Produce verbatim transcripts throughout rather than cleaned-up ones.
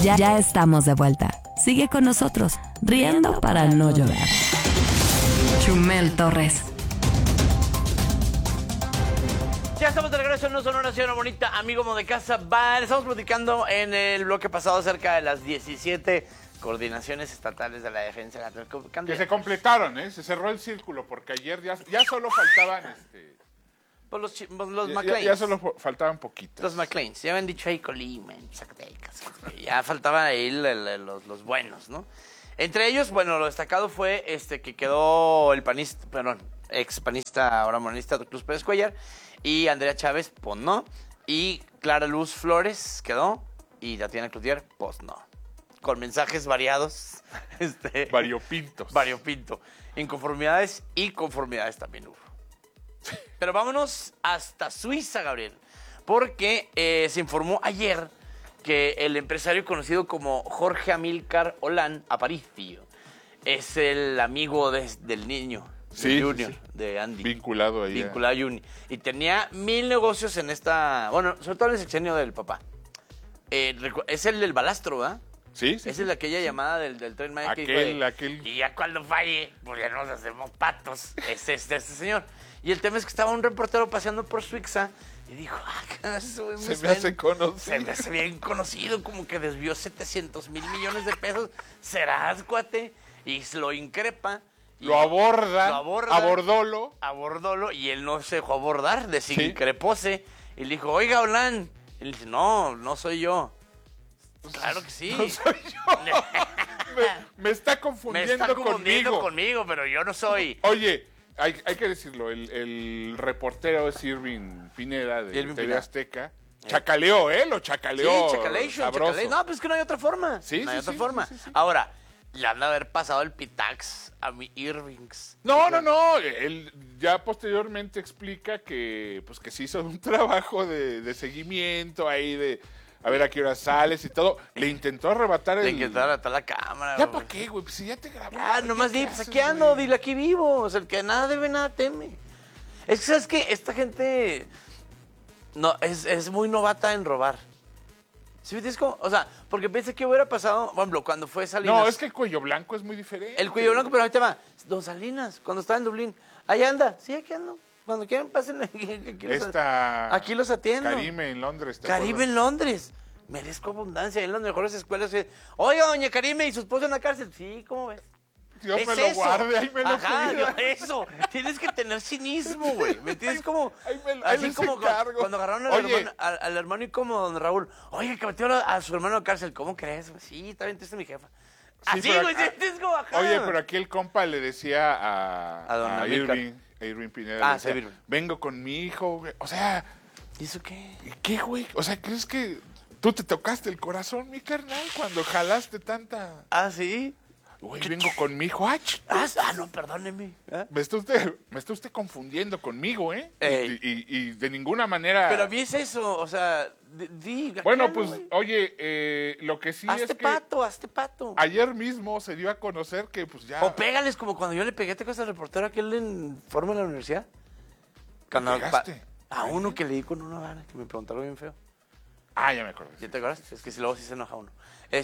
Ya, ya estamos de vuelta. Sigue con nosotros, riendo para no llorar. Chumel Torres. Ya estamos de regreso en No Sonora, señora bonita, amigo mo de casa. Vale, estamos platicando en el bloque pasado acerca de las diecisiete coordinaciones estatales de la defensa nacional. Que se completaron, ¿eh? Se cerró el círculo, porque ayer ya, ya solo faltaban... este Pues los, pues los ya, McLeans. Ya, ya solo faltaban poquitos. Los McLeans. Ya habían dicho ahí Colima, Zacatecas. Ya faltaban ahí el, el, los, los buenos, ¿no? Entre ellos, bueno, lo destacado fue este que quedó el panista, perdón, ex panista, ahora monista, Cruz Pérez Cuellar, y Andrea Chávez, pues no. Y Clara Luz Flores quedó, y Tatiana Cloutier, pues no. Con mensajes variados. Este, variopintos. Variopinto. Inconformidades y conformidades también hubo. Pero vámonos hasta Suiza, Gabriel, porque eh, se informó ayer que el empresario conocido como Jorge Amílcar Olán Aparicio es el amigo de, del niño, sí, del Junior, sí. de Andy. Vinculado ahí. Vinculado a Juni. Y tenía mil negocios en esta, bueno, sobre todo en el sexenio del papá. Eh, es el del balastro, ¿verdad? Sí, sí. Esa sí, es aquella sí, llamada del, del Tren Maya aquel, que dijo, aquel... y ya cuando falle, pues ya nos hacemos patos. Es este, este señor. Y el tema es que estaba un reportero paseando por Suiza y dijo, ah, eso se me hace conocido. Se me hace bien conocido, como que desvió setecientos mil millones de pesos. ¿Serás, cuate? Y lo increpa. Y lo aborda, lo aborda, abordólo. Abordólo, y él no se dejó abordar, desincrepóse. ¿Sí? Y le dijo, oiga, Olán. Y le dice, no, no soy yo. Claro que sí. No soy yo. me, me está confundiendo, me está confundiendo conmigo. conmigo, pero yo no soy. Oye, hay, hay que decirlo, el, el reportero es Irving Pineda de Irving T V Pineda. Azteca. Chacaleó, ¿eh? Lo chacaleó. Sí, chacalation, chacalation. No, pues es que no hay otra forma. Sí, no sí, hay otra sí, forma. Sí, sí, sí. Ahora, le han de haber pasado el pitax a mi Irvings. No, no, no. Él ya posteriormente explica que, pues, que se hizo un trabajo de, de seguimiento ahí de a ver a qué hora sales y todo. Le intentó arrebatar el... Le intentó arrebatar la cámara. ¿Ya para qué, güey? Pues si ya te grabó. Ah, nomás di, pues aquí ando, dile aquí vivo. O sea, el que nada debe, nada teme. Es que, ¿sabes qué? Esta gente no, es, es muy novata en robar. ¿Sí me entiendes cómo? O sea, porque pensé que hubiera pasado, por ejemplo, cuando fue Salinas. No, es que el cuello blanco es muy diferente. El cuello blanco, pero ahorita va. Don Salinas, cuando estaba en Dublín. Ahí anda. Sí, aquí ando. Cuando quieran, pasen aquí. Aquí los, Esta... aquí los atiendo. Karime en Londres. ¿te Karime acuerdas? en Londres. Merezco abundancia. En las mejores escuelas. Oye, doña Karime, ¿y su esposo en la cárcel? Sí, ¿cómo ves? Dios es me lo eso. guarde, ahí me lo Ajá, cuida. eso. Tienes que tener cinismo, güey. ¿Me entiendes? Como, ahí me, ahí así me como encargo. cuando agarraron al hermano, al, al hermano y como don Raúl. Oye, que metió a, a su hermano a la cárcel. ¿Cómo crees? Sí, está bien triste mi jefa. Sí, así, güey, pero, ¿sí? Es como, ajá. Oye, pero aquí el compa le decía a, A don a Amílcar. Irving, a Irving Pineda, Ah, le decía, sí, Irving. vengo con mi hijo, güey. O sea, ¿Y eso qué? ¿qué, güey? O sea, ¿crees que tú te tocaste el corazón, mi carnal, cuando jalaste tanta... Ah, ¿sí? Güey, vengo con mi hijo. Ah, ch- Ah, ah, no, perdóneme. ¿Eh? me, está usted, me está usted confundiendo conmigo, ¿eh? Ey. Y, y, y de ninguna manera... Pero a mí es eso, o sea, di, di Bueno, acá, pues, güey. oye, eh, lo que sí Hazte es que pato, hazte pato. ayer mismo se dio a conocer que, pues, ya... O pégales como cuando yo le pegué, ¿te acuerdas al reportero aquel en Forma en la universidad? Cuando pegaste? pa- a uno que le di con una vara, que me preguntaron bien feo. Ah, ya me acuerdo. ¿Ya te acuerdas? Es que si luego sí se enoja uno.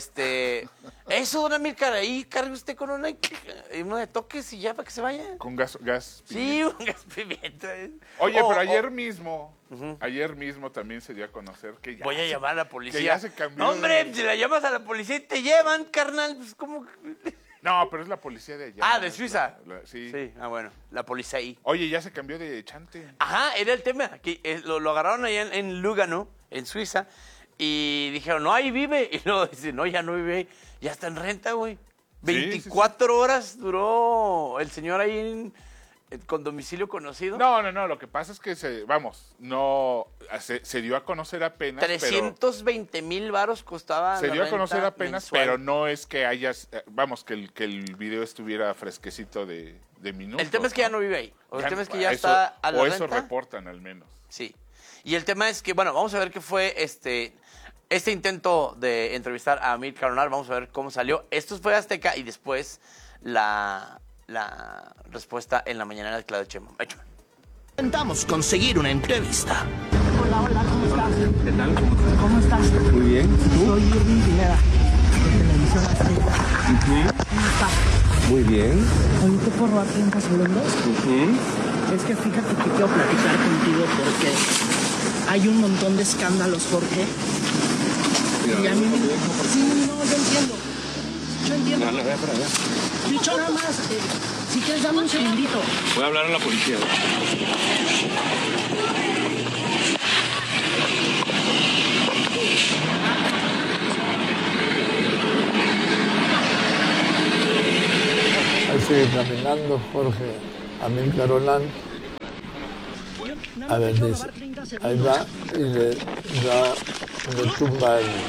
Este, eso, don Amílcar, ahí cargue usted con una, una de toques y ya para que se vaya. Con gas, gas Sí, un gas pimienta. Oye, O- pero o- ayer mismo, Ujú. ayer mismo también se dio a conocer que ya... Voy a se- llamar a la policía. que ya se cambió No, hombre, de- si la llamas a la policía y te llevan, carnal, pues como... No, pero es la policía de allá. Ah, ¿de Suiza? La- la- sí. Sí, ah, bueno, la policía ahí. Oye, ya se cambió de chante. Ajá, era el tema, que eh, lo, lo agarraron allá en, en Lugano, en Suiza, y dijeron, no, ahí vive. Y luego dice, no, ya no vive ahí, ya está en renta, güey. veinticuatro horas duró el señor ahí en- en- con domicilio conocido. No, no, no, lo que pasa es que se, vamos, no, se, se dio a conocer apenas, trescientos veinte mil varos costaba pero se la dio a renta conocer apenas, mensual. pero no es que hayas, eh, vamos, que el, que el video estuviera fresquecito de, de minutos. El tema es que ya no vive ahí. O el Ya- tema es que ya eso- está a la O eso renta. reportan al menos. Sí. Y el tema es que, bueno, vamos a ver qué fue este, este intento de entrevistar a Amílcar Olán. Vamos a ver cómo salió. Esto fue Azteca y después la, la respuesta en la mañanera de Claudia Sheinbaum. Échame. Intentamos conseguir una entrevista. Hola, hola, ¿cómo estás? ¿Qué tal? ¿Cómo estás? ¿Cómo estás? Muy bien. ¿Tú? Soy Irving Pineda. Muy bien. Oye, ¿te puedo robar treinta segundos? Uh-huh. Es que fíjate que quiero platicar contigo porque hay un montón de escándalos, Jorge. Mira, y a mí me... Sí, no, yo entiendo. Yo entiendo. No, no, voy a por allá. Dicho nada más, eh, si quieres dame un segundito. Voy a hablar a la policía. Ahí sigue caminando Jorge Amílcar Olán. A ver, dice, ahí va y le da, le tumba el...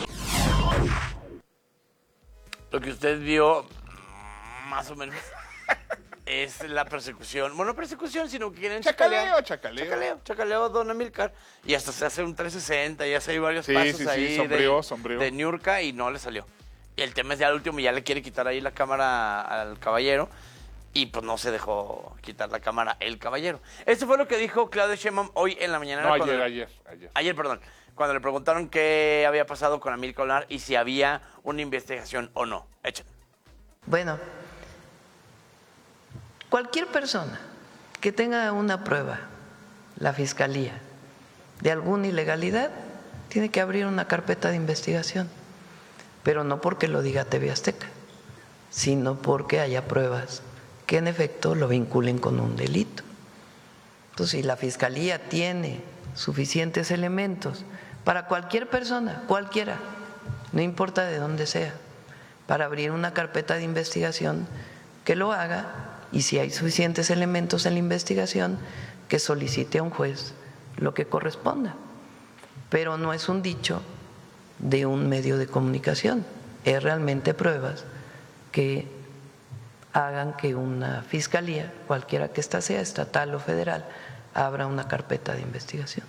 Lo que usted vio, más o menos, es la persecución. Bueno, no persecución, sino que quieren chacaleo, chacaleo. Chacaleo, chacaleo a Don Amílcar. Y hasta se hace un trescientos sesenta y hace varios sí, pasos sí, sí, ahí sombrío, de, sombrío. de Niurka y no le salió. Y el tema es ya el último, ya le quiere quitar ahí la cámara al caballero. Y pues no se dejó quitar la cámara el caballero. Esto fue lo que dijo Claudia Sheinbaum hoy en la mañana. No, ayer, cuando, ayer, ayer. Ayer, perdón. Cuando le preguntaron qué había pasado con Amílcar Olán y si había una investigación o no. Echen. Bueno, cualquier persona que tenga una prueba, la Fiscalía, de alguna ilegalidad, tiene que abrir una carpeta de investigación. Pero no porque lo diga T V Azteca, sino porque haya pruebas que en efecto lo vinculen con un delito. Entonces, si la Fiscalía tiene suficientes elementos para cualquier persona, cualquiera, no importa de dónde sea, para abrir una carpeta de investigación, que lo haga, y si hay suficientes elementos en la investigación, que solicite a un juez lo que corresponda. Pero no es un dicho de un medio de comunicación, es realmente pruebas que hagan que una fiscalía, cualquiera que ésta sea, estatal o federal, abra una carpeta de investigación.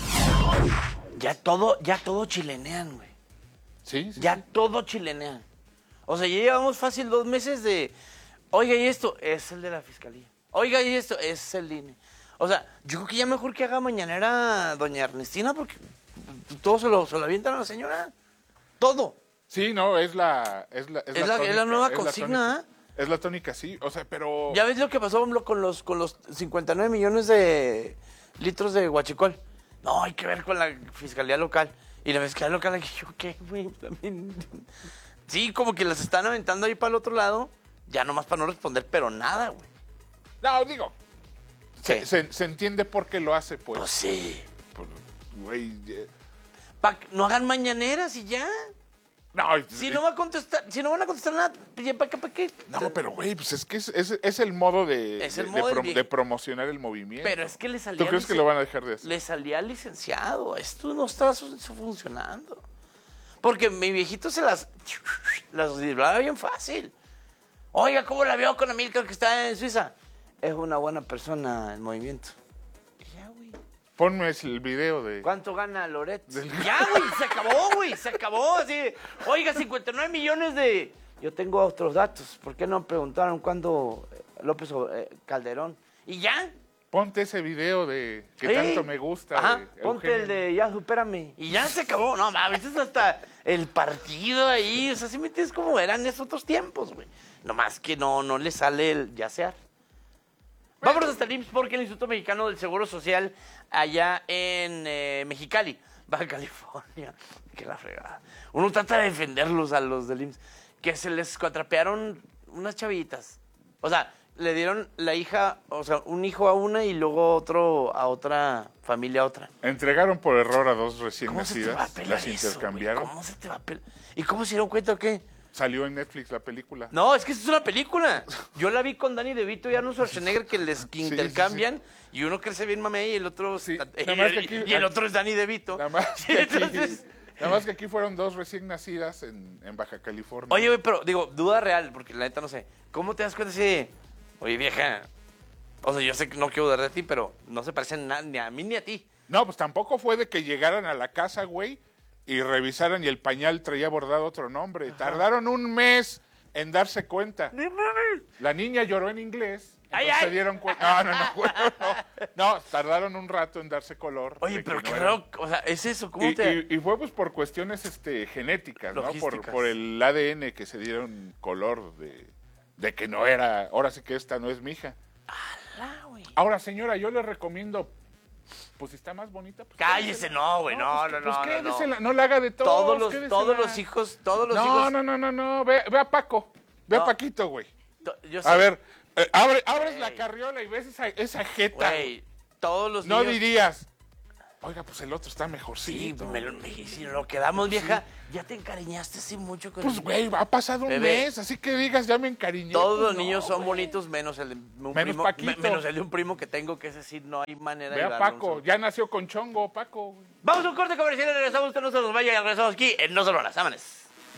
Ya todo, ya todo chilenean, güey. Sí, sí. Ya sí. todo chilenean. O sea, ya llevamos fácil dos meses de, oiga, y esto es el de la fiscalía. Oiga, y esto es el I N E. O sea, yo creo que ya mejor que haga mañanera doña Ernestina, porque todo se lo, se lo avientan a la señora. Todo. Sí, no, es la... Es la, es Es la, la- tónica, es la nueva es consigna, tónica. Es la tónica, sí. O sea, pero... Ya ves lo que pasó, por ejemplo, con los, con los cincuenta y nueve millones de litros de huachicol. No, hay que ver con la fiscalía local. Y la fiscalía local, yo, ¿qué, güey? También... Sí, como que las están aventando ahí para el otro lado, ya nomás para no responder, pero nada, güey. No, digo, ¿Qué? se, se, se entiende por qué lo hace, pues. Pues sí. Por- güey, eh, Pa que no hagan mañaneras y ya. no, Si eh, no va a contestar, si no van a contestar nada, ¿para qué? ¿Para qué? no, pero güey, pues es que es, es, es el modo de, Es el de- modo de, del prom- vie- de promocionar el movimiento. Pero es que le salía... ¿Tú crees que licen- lo van a dejar de hacer? Le salía licenciado. Esto no está su- su- funcionando. Porque mi viejito se las... Las libraba bien fácil. Oiga, ¿cómo la veo con Amílcar que está en Suiza? Es una buena persona en movimiento. Y ya, güey. Ponme el video de... ¿Cuánto gana Loret? Del- Ya, güey, se acabó, güey, se acabó. Así, oiga, cincuenta y nueve millones de... Yo tengo otros datos. ¿Por qué no preguntaron cuándo López eh, Calderón? Y ya. Ponte ese video de que Sí. tanto me gusta. Ajá, de ponte Eugenio. el de ya, supérame. Y ya se acabó. No, mames, es hasta el partido ahí. O sea, si me entiendes cómo eran esos otros tiempos, güey. Nomás que no, no le sale el yacear. Vámonos hasta el I M S S porque el Instituto Mexicano del Seguro Social allá en eh, Mexicali, Baja California. Que la fregada. Uno trata de defenderlos a los del I M S S. Que se les cuatrapearon unas chavitas. O sea, le dieron la hija, o sea, un hijo a una y luego otro a otra familia a otra. Entregaron por error a dos recién ¿Cómo se te va a nacidas. pelar Las eso, intercambiaron. güey? ¿Cómo se te va a pelar? ¿Y cómo se dieron cuenta o qué? Salió en Netflix la película. No, es que esa es una película. Yo la vi con Danny DeVito y Arnold Schwarzenegger que les que Sí, sí, intercambian y uno crece bien mamey y el otro Sí, y, nada más que aquí- y el otro es Danny DeVito. Nada más, que aquí, Entonces, nada más que aquí fueron dos recién nacidas en, en Baja California. oye, güey, pero digo, duda real, porque la neta no sé. ¿Cómo te das cuenta si, oye, vieja, o sea, yo sé que no quiero dudar de ti, pero no se parecen na- ni a mí ni a ti? No, pues tampoco fue de que llegaran a la casa, güey, y revisaran y el pañal traía bordado otro nombre. Ajá. Tardaron un mes en darse cuenta. La niña lloró en inglés. Ay, Entonces ay. se dieron cuenta. No, no, no, güey, no. No, tardaron un rato en darse color. Oye, de que pero no qué eran. raro, o sea, es eso, ¿cómo Y, te...? y- y fue pues por cuestiones este, genéticas, ¿no? Por, Logísticas. por el A D N que se dieron color de, de que no era, ahora sí que esta no es mi hija. Ala, güey. Ahora, señora, yo le recomiendo, pues si está más bonita. Pues, Cállese, no, güey, no, pues, no, pues, no, no, quédesela, no. no le haga de todos. Todos los, quédesela. todos los hijos, todos los no, hijos. No, no, no, no, ve, ve a Paco, ve No. a Paquito, güey. To- Yo sé, A ver, eh, abre, abres Güey. la carriola y ves esa, esa jeta. güey, todos los No niños. dirías, oiga, pues el otro está Sí, mejorcito. me lo, me- si lo quedamos, vieja, ya te encariñaste así mucho con Pues, güey, ha pasado un Bebé. mes, así que digas, ya me encariñé. Todos pues, los no, niños son güey. bonitos, menos el de un Menos primo, Paquito. me- menos el de un primo que tengo, que es decir, no hay manera Ve de a darle un Paco, solo- ya nació con chongo, Paco. güey. Vamos a un corte comercial y regresamos, usted no se nos vaya y regresamos aquí en No Solo las Ámanes.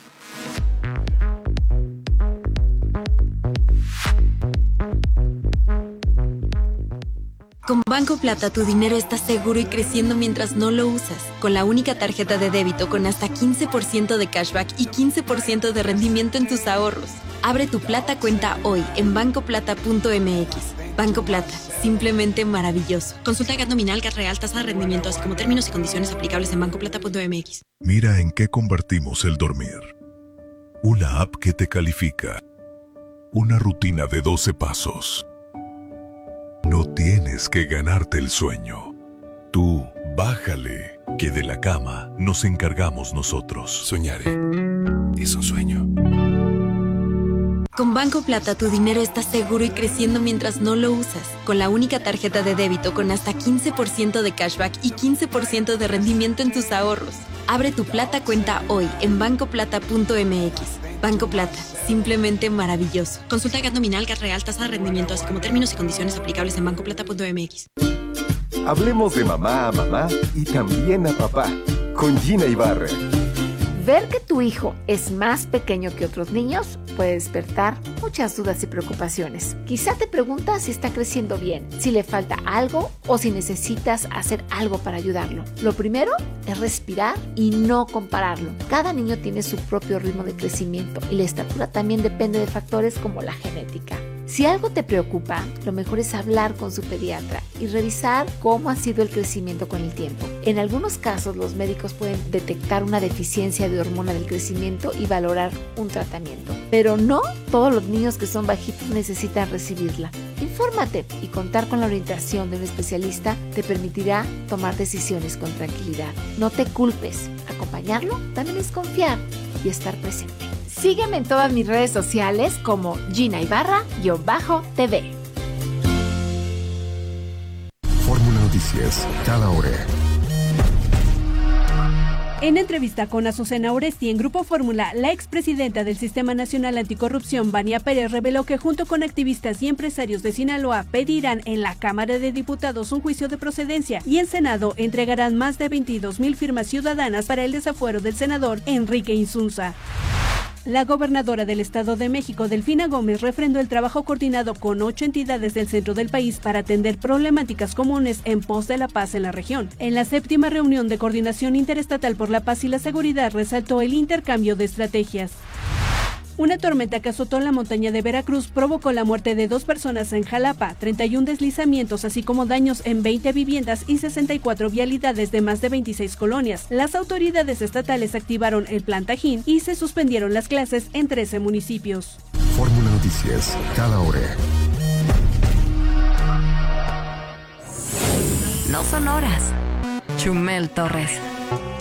Con Banco Plata tu dinero está seguro y creciendo mientras no lo usas. Con la única tarjeta de débito con hasta quince por ciento de cashback y quince por ciento de rendimiento en tus ahorros. Abre tu Plata cuenta hoy en banco plata punto m x. Banco Plata, simplemente maravilloso. Consulta G A T nominal, G A T real, tasa de rendimiento, así como términos y condiciones aplicables en banco plata punto m x. Mira en qué convertimos el dormir. Una app que te califica. Una rutina de doce pasos. No tienes que ganarte el sueño. Tú, bájale, que de la cama nos encargamos nosotros. Soñaré. Es un sueño. Con Banco Plata tu dinero está seguro y creciendo mientras no lo usas. Con la única tarjeta de débito con hasta quince por ciento de cashback y quince por ciento de rendimiento en tus ahorros. Abre tu Plata cuenta hoy en banco plata punto m x. Banco Plata, simplemente maravilloso. Consulta G A T nominal, G A T real, tasa de rendimiento, así como términos y condiciones aplicables en banco plata punto m x. Hablemos de mamá a mamá y también a papá con Gina Ibarra. Ver que tu hijo es más pequeño que otros niños puede despertar muchas dudas y preocupaciones. Quizá te preguntas si está creciendo bien, si le falta algo o si necesitas hacer algo para ayudarlo. Lo primero es respirar y no compararlo. Cada niño tiene su propio ritmo de crecimiento y la estatura también depende de factores como la genética. Si algo te preocupa, lo mejor es hablar con su pediatra y revisar cómo ha sido el crecimiento con el tiempo. En algunos casos, los médicos pueden detectar una deficiencia de hormona del crecimiento y valorar un tratamiento. Pero no todos los niños que son bajitos necesitan recibirla. Infórmate y contar con la orientación de un especialista te permitirá tomar decisiones con tranquilidad. No te culpes. Acompañarlo también es confiar y estar presente. Sígueme en todas mis redes sociales como Gina Ibarra-T V. Fórmula Noticias, cada hora. En entrevista con Azucena Oresti en Grupo Fórmula, la expresidenta del Sistema Nacional Anticorrupción, Vania Pérez, reveló que junto con activistas y empresarios de Sinaloa pedirán en la Cámara de Diputados un juicio de procedencia y en Senado entregarán más de veintidós mil firmas ciudadanas para el desafuero del senador Enrique Insunza. La gobernadora del Estado de México, Delfina Gómez, refrendó el trabajo coordinado con ocho entidades del centro del país para atender problemáticas comunes en pos de la paz en la región. En la séptima reunión de coordinación interestatal por la paz y la seguridad, resaltó el intercambio de estrategias. Una tormenta que azotó la montaña de Veracruz provocó la muerte de dos personas en Jalapa, treinta y un deslizamientos, así como daños en veinte viviendas y sesenta y cuatro vialidades de más de veintiséis colonias. Las autoridades estatales activaron el Plan Tajín y se suspendieron las clases en trece municipios. Fórmula Noticias, cada hora. No son horas. Chumel Torres.